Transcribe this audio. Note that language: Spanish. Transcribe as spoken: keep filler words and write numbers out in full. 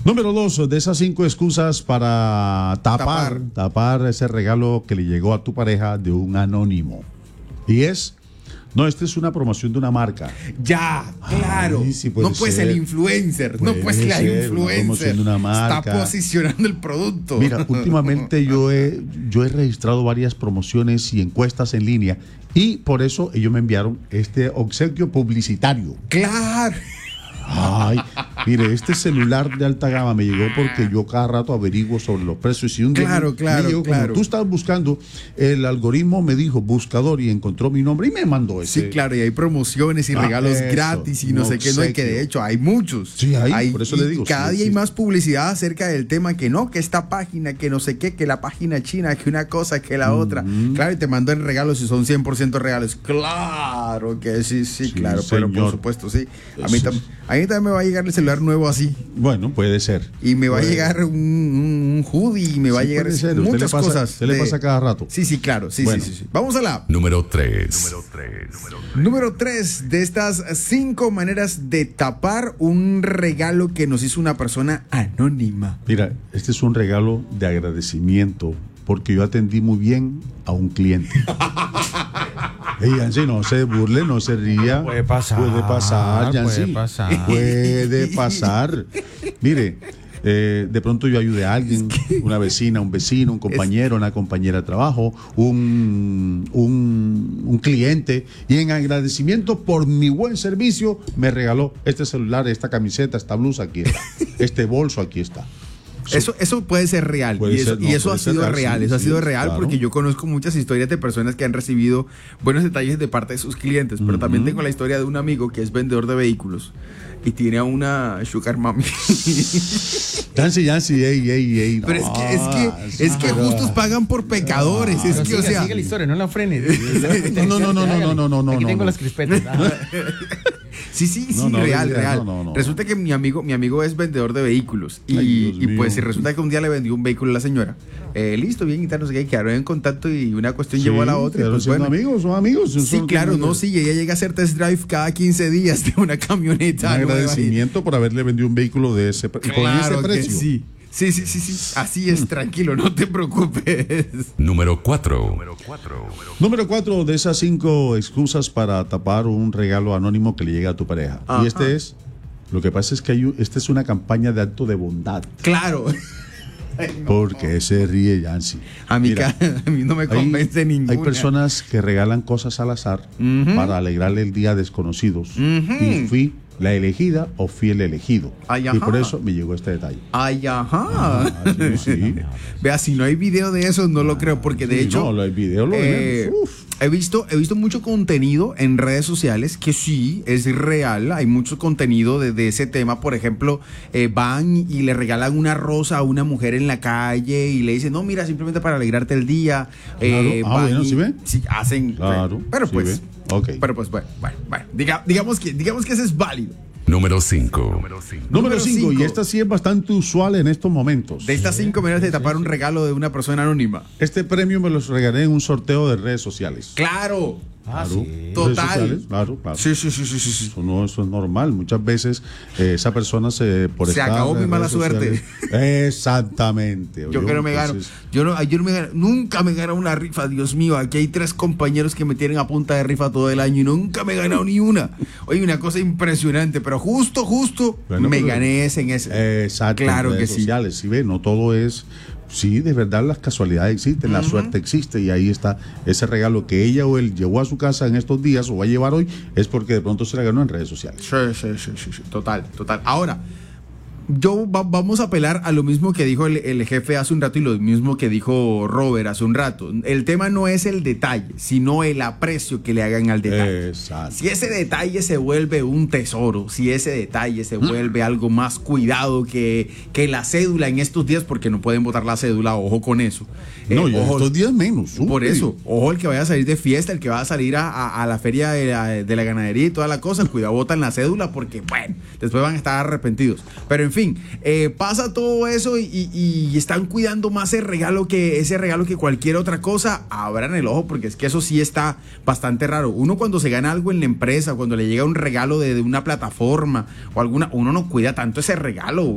Número dos, de esas cinco excusas para tapar, tapar, tapar ese regalo que le llegó a tu pareja de un anónimo. Y es, no, esta es una promoción de una marca. Ya, claro. Ay, sí puede no puedes ser el influencer, puede no puedes ser la influencer. De una marca. Está posicionando el producto. Mira, últimamente yo he, yo he registrado varias promociones y encuestas en línea y por eso ellos me enviaron este obsequio publicitario. Claro. Ay, mire, este celular de alta gama me llegó porque yo cada rato averiguo sobre los precios y un día claro, me, claro, me llegó, claro. Como tú estabas buscando, el algoritmo me dijo buscador y encontró mi nombre y me mandó ese. Sí, claro, y hay promociones y ah, regalos eso, gratis y no sé qué, no, y que de hecho hay muchos. Sí, hay, hay por eso le digo. Cada sí, día sí. hay más publicidad acerca del tema que no, que esta página, que no sé qué, que la página china, que una cosa, que la mm-hmm. otra. Claro, y te mandó el regalo si son cien por ciento reales. Claro que sí, sí, sí claro, señor. Pero por supuesto, sí. A mí, tam- a mí también me va a llegar el celular nuevo así. Bueno, puede ser. Y me va puede. a llegar un, un hoodie y me va sí, a llegar ser. muchas le pasa, cosas. Se de... le pasa cada rato. Sí, sí, claro. Sí, bueno. sí, sí, sí. Vamos a la número tres. Número tres. Número tres de estas cinco maneras de tapar un regalo que nos hizo una persona anónima. Mira, este es un regalo de agradecimiento porque yo atendí muy bien a un cliente. Hey, Yancy, no se burle, no se ría. Puede pasar. Puede pasar, Yancy. Puede pasar. Puede pasar. Mire, eh, de pronto yo ayudé a alguien, es que... una vecina, un vecino, un compañero, es... una compañera de trabajo, un, un, un cliente, y en agradecimiento por mi buen servicio me regaló este celular, esta camiseta, esta blusa, aquí está. Este bolso, aquí está. Eso, eso puede ser real puede y eso, ser, no, y eso ha sido real, real, eso sí, ha sido real claro. Porque yo conozco muchas historias de personas que han recibido buenos detalles de parte de sus clientes, pero uh-huh. también tengo la historia de un amigo que es vendedor de vehículos y tiene a una sugar mami. Yancy, Yancy, ey, ey, ey. Pero no, es que, es que, es que justos pagan por pecadores. No, es que, siga, o sea, sigue la historia, no la frenes. No, no, no, no, no, no, no, no. Aquí no, tengo no. las crispetas. Sí, sí, sí, no, no, real, no, real. No, no, no. Resulta que mi amigo, mi amigo es vendedor de vehículos y, Ay, y pues si resulta que un día le vendió un vehículo a la señora. Eh, listo, bien y tal, no sé qué, quedaron en contacto y una cuestión sí, llevó a la otra. Y pues, bueno, amigos, son amigos. Sí, son claro, no, sí, ella llega a hacer test drive cada quince días de una camioneta. Un agradecimiento por haberle vendido un vehículo de ese, claro con ese precio. Que sí. Sí, sí, sí, sí. Así es, tranquilo, no te preocupes. Número cuatro. Número cuatro de esas cinco excusas para tapar un regalo anónimo que le llega a tu pareja. Ajá. Y este es, lo que pasa es que hay, esta es una campaña de acto de bondad. Claro. Ay, no. ¿Por qué se ríe, Yancy? A mí, Mira, a mí no me convence hay, ninguna. Hay personas que regalan cosas al azar uh-huh. para alegrarle el día a desconocidos. Uh-huh. Y fui la elegida o fui el elegido. Ay, y por eso me llegó este detalle. Ay, ajá. Ah, sí, sí. Vea, si no hay video de eso, no lo creo, porque de sí, hecho. No, no hay video, lo eh, he visto, he visto mucho contenido en redes sociales que sí es real. Hay mucho contenido de, de ese tema. Por ejemplo, eh, van y le regalan una rosa a una mujer en la calle y le dicen, no, mira, simplemente para alegrarte el día. Claro. Eh, ah, bueno, ¿sí ven? Sí, hacen. Claro. Pero sí pues. Okay. Pero pues, bueno, bueno, bueno. Diga, digamos que, digamos que ese es válido. Número cinco. Número cinco, y esta sí es bastante usual en estos momentos. De estas cinco maneras de tapar un regalo de una persona anónima. Este premio me los regalé en un sorteo de redes sociales. ¡Claro! Ah, claro, sí. Total. Claro, claro. Sí, sí, sí, sí, sí. Eso no, eso es normal. Muchas veces eh, esa persona se por se acabó mi mala suerte. Exactamente. Yo que no me gano. Yo no, yo no me gano, nunca me gano una rifa, Dios mío. Aquí hay tres compañeros que me tienen a punta de rifa todo el año y nunca me he ganado ni una. Oye, una cosa impresionante, pero justo, justo bueno, me gané ese en ese. Exacto. Claro que sociales, sí. ¿Sí ve? No todo es. Sí, de verdad las casualidades existen, uh-huh. la suerte existe y ahí está ese regalo que ella o él llevó a su casa en estos días o va a llevar hoy, es porque de pronto se la ganó en redes sociales. Sí, sí, sí, sí, sí. Total, total. Ahora, yo va, vamos a apelar a lo mismo que dijo el, el jefe hace un rato y lo mismo que dijo Robert hace un rato. El tema no es el detalle, sino el aprecio que le hagan al detalle. Exacto. Si ese detalle se vuelve un tesoro, si ese detalle se vuelve algo más cuidado que, que la cédula en estos días, porque no pueden botar la cédula, ojo con eso. No, eh, y en estos días menos. Por Uy. eso, ojo el que vaya a salir de fiesta, el que va a salir a, a, a la feria de la, de la ganadería y toda la cosa, cuidado, botan la cédula porque, bueno, después van a estar arrepentidos. Pero en fin. fin, eh, pasa todo eso y, y, y están cuidando más ese regalo que ese regalo que cualquier otra cosa. Abran el ojo porque es que eso sí está bastante raro. Uno cuando se gana algo en la empresa, cuando le llega un regalo de, de una plataforma o alguna, uno no cuida tanto ese regalo.